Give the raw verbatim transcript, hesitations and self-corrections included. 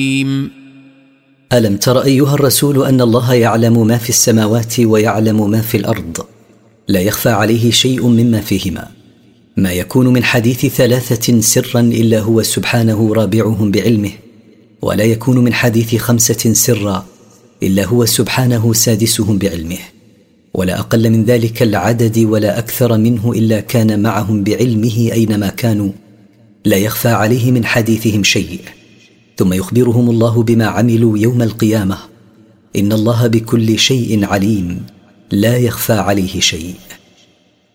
ألم تر أيها الرسول أن الله يعلم ما في السماوات ويعلم ما في الأرض، لا يخفى عليه شيء مما فيهما، ما يكون من حديث ثلاثة سرا إلا هو سبحانه رابعهم بعلمه، ولا يكون من حديث خمسة سرا إلا هو سبحانه سادسهم بعلمه، ولا أقل من ذلك العدد ولا أكثر منه إلا كان معهم بعلمه أينما كانوا، لا يخفى عليه من حديثهم شيء. ثم يخبرهم الله بما عملوا يوم القيامة. إن الله بكل شيء عليم، لا يخفى عليه شيء.